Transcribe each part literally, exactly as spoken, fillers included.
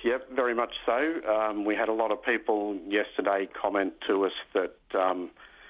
yep, very much so. Um, we had a lot of people yesterday comment to us that um,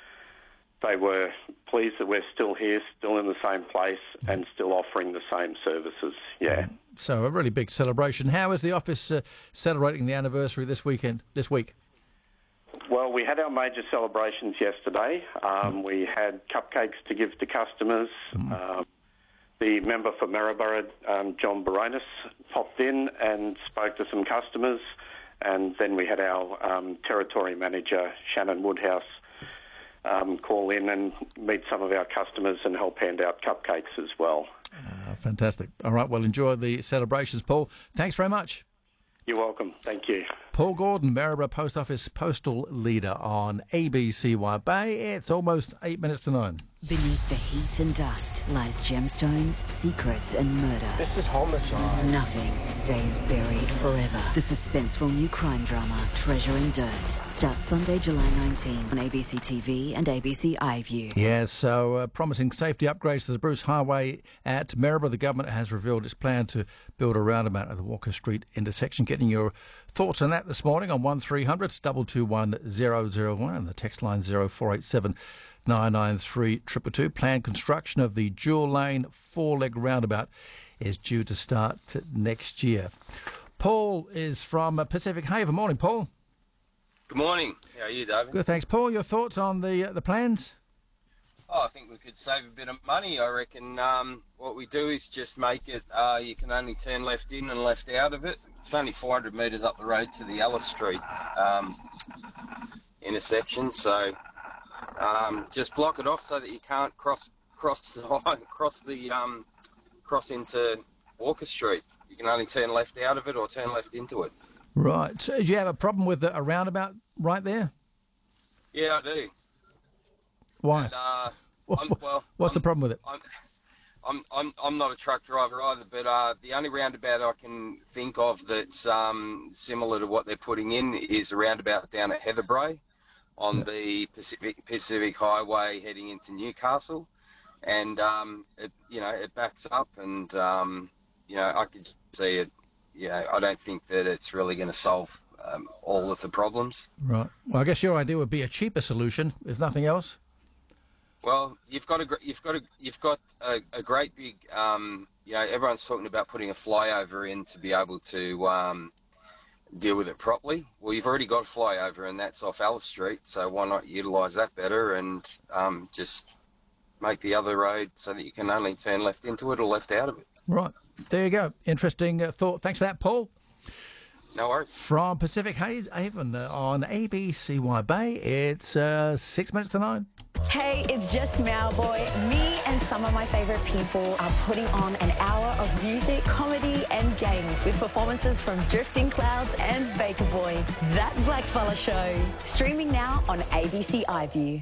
they were pleased that we're still here, still in the same place, and still offering the same services, yeah. So a really big celebration. How is the office uh, celebrating the anniversary this weekend, this week? Well, we had our major celebrations yesterday. Um, we had cupcakes to give to customers. Mm. Um, the member for Maryborough, um, John Baronis, popped in and spoke to some customers. And then we had our um, territory manager, Shannon Woodhouse, um, call in and meet some of our customers and help hand out cupcakes as well. Uh, fantastic. All right, well, enjoy the celebrations, Paul. Thanks very much. You're welcome. Thank you. Paul Gordon, Maryborough Post Office postal leader on A B C Wide Bay. It's almost eight minutes to nine. Beneath the heat and dust lies gemstones, secrets and murder. This is homicide. Nothing stays buried forever. The suspenseful new crime drama, Treasure and Dirt, starts Sunday, July nineteenth on A B C T V and A B C iView. Yes, so uh, promising safety upgrades to the Bruce Highway at Maryborough. The government has revealed its plan to build a roundabout at the Walker Street intersection. Getting your thoughts on that this morning on one three hundred two two one zero zero one and the text line zero four eight seven nine nine three two two two. Planned construction of the dual lane four leg roundabout is due to start next year. Paul is from Pacific Haven. Morning, Paul. Good morning. How are you, David? Good, thanks, Paul. Your thoughts on the uh, the plans? Oh, I think we could save a bit of money. I reckon um, what we do is just make it, uh, you can only turn left in and left out of it. It's only four hundred metres up the road to the Alice Street um, intersection, so um, just block it off so that you can't cross cross the, cross the um, cross into Walker Street. You can only turn left out of it or turn left into it. Right. So do you have a problem with a roundabout right there? Yeah, I do. Why? And, uh, I'm, well, What's I'm, the problem with it? I'm, I'm, I'm, I'm not a truck driver either, but uh, the only roundabout I can think of that's um, similar to what they're putting in is a roundabout down at Heatherbrae on yeah. the Pacific Pacific Highway heading into Newcastle, and um, it, you know, it backs up, and um, you know, I could see it. You know, I don't think that it's really going to solve um, all of the problems. Right. Well, I guess your idea would be a cheaper solution, if nothing else. Well, you've got a you've got a you've got a, a great big um, you know, everyone's talking about putting a flyover in to be able to um, deal with it properly. Well, you've already got a flyover, and that's off Alice Street, so why not utilise that better and um, just make the other road so that you can only turn left into it or left out of it. Right. There you go. Interesting uh, thought. Thanks for that, Paul. No worries. From Pacific Haven uh, on A B C Y Bay, it's uh, six minutes to nine. Hey, it's just Mowboy. Me and some of my favourite people are putting on an hour of music, comedy and games with performances from Drifting Clouds and Baker Boy. That Blackfella Show. Streaming now on A B C iView.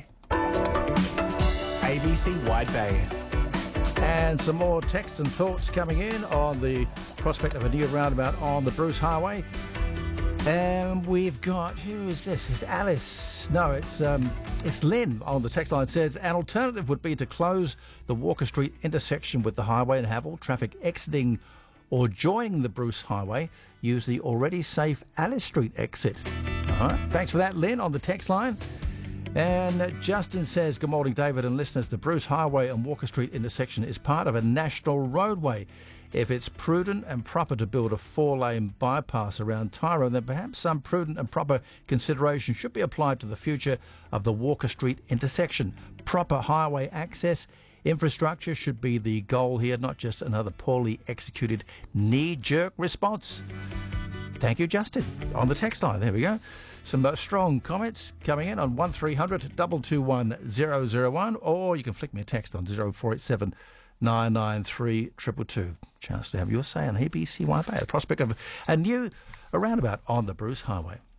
A B C Wide Bay. And some more texts and thoughts coming in on the prospect of a new roundabout on the Bruce Highway. And we've got, who is this? It's Alice. No, it's um, it's Lynn on the text line. Says, an alternative would be to close the Walker Street intersection with the highway and have all traffic exiting or joining the Bruce Highway use the already safe Alice Street exit. All right. Thanks for that, Lynn, on the text line. And Justin says, good morning, David and listeners. The Bruce Highway and Walker Street intersection is part of a national roadway. If it's prudent and proper to build a four-lane bypass around Tyrone, then perhaps some prudent and proper consideration should be applied to the future of the Walker Street intersection. Proper highway access infrastructure should be the goal here, not just another poorly executed knee-jerk response. Thank you, Justin, on the text line. There we go. Some uh, strong comments coming in on one three hundred two two one zero zero one, or you can flick me a text on zero four eight seven nine nine three two two two. Chance to have your say on A B C Wide Bay, the prospect of a new a roundabout on the Bruce Highway.